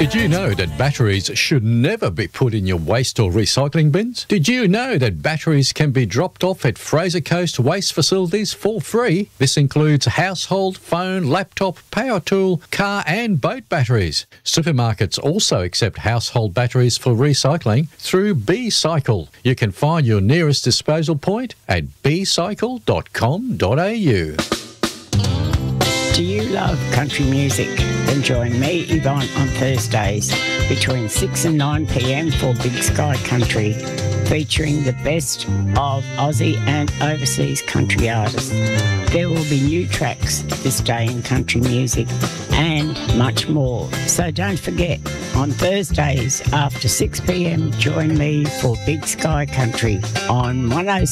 Did you know that batteries should never be put in your waste or recycling bins? Did you know that batteries can be dropped off at Fraser Coast waste facilities for free? This includes household, phone, laptop, power tool, car and boat batteries. Supermarkets also accept household batteries for recycling through B-Cycle. You can find your nearest disposal point at bcycle.com.au. Do you love country music? Then join me, Yvonne, on Thursdays between 6 and 9 p.m. for Big Sky Country, featuring the best of Aussie and overseas country artists. There will be new tracks this day in country music and much more. So don't forget, on Thursdays after 6 p.m, join me for Big Sky Country on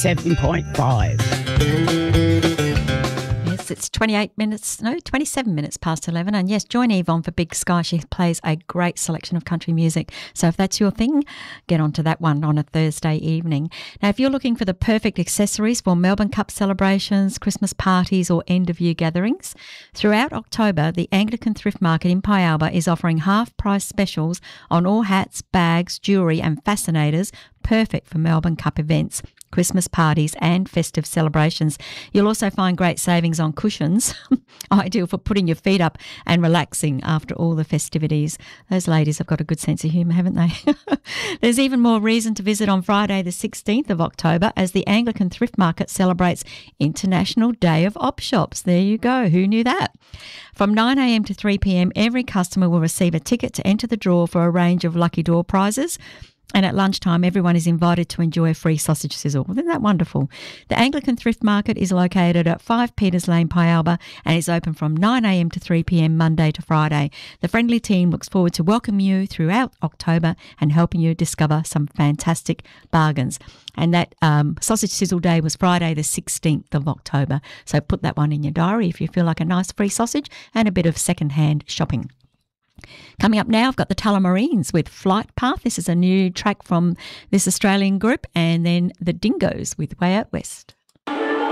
107.5. It's 27 minutes past 11. And yes, join Yvonne for Big Sky. She plays a great selection of country music. So if that's your thing, get onto that one on a Thursday evening. Now, if you're looking for the perfect accessories for Melbourne Cup celebrations, Christmas parties or end-of-year gatherings, throughout October, the Anglican Thrift Market in Pialba is offering half-price specials on all hats, bags, jewellery and fascinators, perfect for Melbourne Cup events, Christmas parties and festive celebrations. You'll also find great savings on cushions, ideal for putting your feet up and relaxing after all the festivities. Those ladies have got a good sense of humour, haven't they? There's even more reason to visit on Friday the 16th of October as the Anglican Thrift Market celebrates International Day of Op Shops. There you go. Who knew that? From 9 a.m. to 3 p.m, every customer will receive a ticket to enter the draw for a range of lucky door prizes. And at lunchtime, everyone is invited to enjoy a free sausage sizzle. Isn't that wonderful? The Anglican Thrift Market is located at 5 Peters Lane, Pialba, and is open from 9 a.m. to 3 p.m. Monday to Friday. The friendly team looks forward to welcoming you throughout October and helping you discover some fantastic bargains. And that sausage sizzle day was Friday the 16th of October. So put that one in your diary if you feel like a nice free sausage and a bit of second-hand shopping. Coming up now, I've got the Tullamarines with Flight Path. This is a new track from this Australian group, and then the Dingoes with Way Out West.